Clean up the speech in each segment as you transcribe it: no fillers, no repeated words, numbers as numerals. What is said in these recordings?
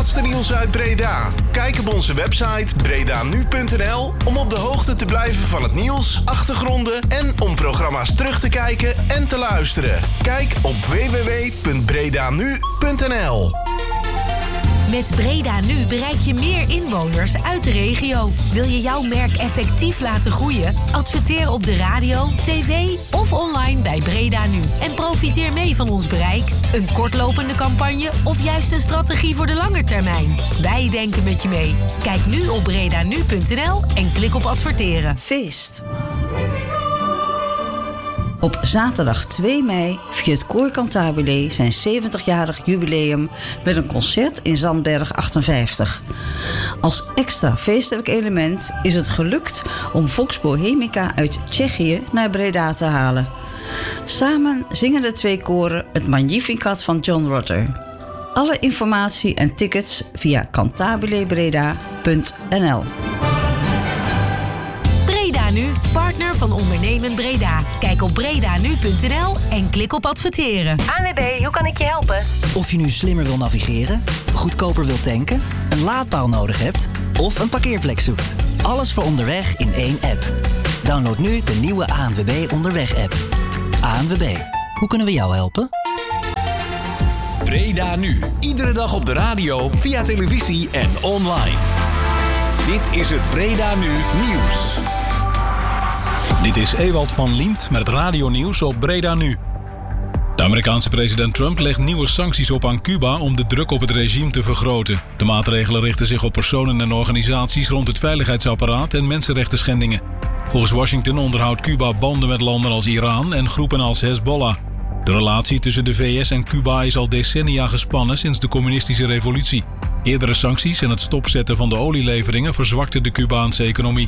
laatste nieuws uit Breda. Kijk op onze website bredanu.nl om op de hoogte te blijven van het nieuws, achtergronden en om programma's terug te kijken en te luisteren. Kijk op www.bredanu.nl. Met Breda Nu bereik je meer inwoners uit de regio. Wil je jouw merk effectief laten groeien? Adverteer op de radio, tv of online bij Breda Nu. En profiteer mee van ons bereik. Een kortlopende campagne of juist een strategie voor de lange termijn. Wij denken met je mee. Kijk nu op bredanu.nl en klik op adverteren. Feest. Op zaterdag 2 mei viert Koor Cantabile zijn 70-jarig jubileum met een concert in Zandberg 58. Als extra feestelijk element is het gelukt om Vox Bohemica uit Tsjechië naar Breda te halen. Samen zingen de twee koren het Magnificat van John Rutter. Alle informatie en tickets via cantabilebreda.nl. Breda Nu, partner van Ondernemen Breda. Kijk op bredanu.nl en klik op adverteren. ANWB, hoe kan ik je helpen? Of je nu slimmer wil navigeren, goedkoper wilt tanken, een laadpaal nodig hebt of een parkeerplek zoekt. Alles voor onderweg in één app. Download nu de nieuwe ANWB Onderweg-app. ANWB, hoe kunnen we jou helpen? Breda Nu. Iedere dag op de radio, via televisie en online. Dit is het Breda Nu nieuws. Dit is Ewald van Liemt met het radionieuws op Breda Nu. De Amerikaanse president Trump legt nieuwe sancties op aan Cuba om de druk op het regime te vergroten. De maatregelen richten zich op personen en organisaties rond het veiligheidsapparaat en mensenrechtenschendingen. Volgens Washington onderhoudt Cuba banden met landen als Iran en groepen als Hezbollah. De relatie tussen de VS en Cuba is al decennia gespannen sinds de communistische revolutie. Eerdere sancties en het stopzetten van de olieleveringen verzwakten de Cubaanse economie.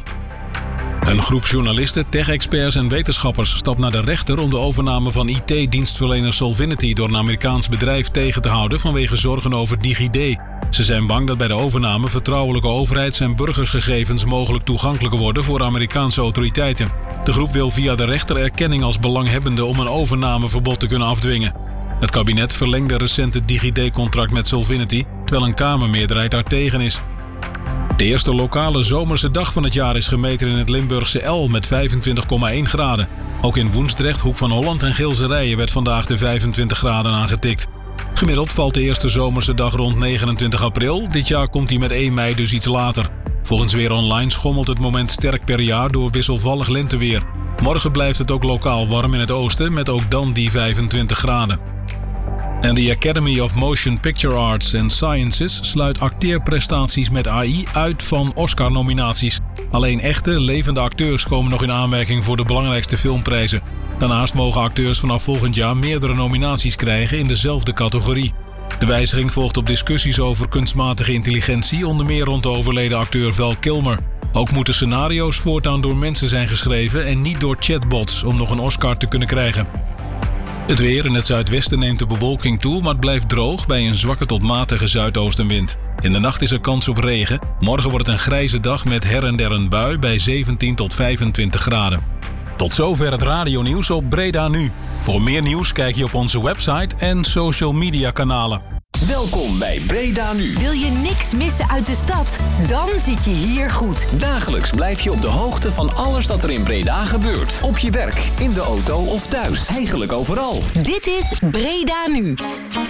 Een groep journalisten, tech-experts en wetenschappers stapt naar de rechter om de overname van IT-dienstverlener Solvinity door een Amerikaans bedrijf tegen te houden vanwege zorgen over DigiD. Ze zijn bang dat bij de overname vertrouwelijke overheids- en burgersgegevens mogelijk toegankelijker worden voor Amerikaanse autoriteiten. De groep wil via de rechter erkenning als belanghebbende om een overnameverbod te kunnen afdwingen. Het kabinet verlengde recent het DigiD-contract met Solvinity, terwijl een Kamermeerderheid daartegen is. De eerste lokale zomerse dag van het jaar is gemeten in het Limburgse El met 25,1 graden. Ook in Woensdrecht, Hoek van Holland en Gilserijen werd vandaag de 25 graden aangetikt. Gemiddeld valt de eerste zomerse dag rond 29 april. Dit jaar komt die met 1 mei dus iets later. Volgens Weer Online schommelt het moment sterk per jaar door wisselvallig lenteweer. Morgen blijft het ook lokaal warm in het oosten met ook dan die 25 graden. En de Academy of Motion Picture Arts and Sciences sluit acteerprestaties met AI uit van Oscar-nominaties. Alleen echte, levende acteurs komen nog in aanmerking voor de belangrijkste filmprijzen. Daarnaast mogen acteurs vanaf volgend jaar meerdere nominaties krijgen in dezelfde categorie. De wijziging volgt op discussies over kunstmatige intelligentie, onder meer rond de overleden acteur Val Kilmer. Ook moeten scenario's voortaan door mensen zijn geschreven en niet door chatbots om nog een Oscar te kunnen krijgen. Het weer in het zuidwesten neemt de bewolking toe, maar het blijft droog bij een zwakke tot matige zuidoostenwind. In de nacht is er kans op regen. Morgen wordt het een grijze dag met her en der een bui bij 17 tot 25 graden. Tot zover het radionieuws op Breda Nu. Voor meer nieuws kijk je op onze website en social media kanalen. Welkom bij Breda Nu. Wil je niks missen uit de stad? Dan zit je hier goed. Dagelijks blijf je op de hoogte van alles dat er in Breda gebeurt. Op je werk, in de auto of thuis. Eigenlijk overal. Dit is Breda Nu.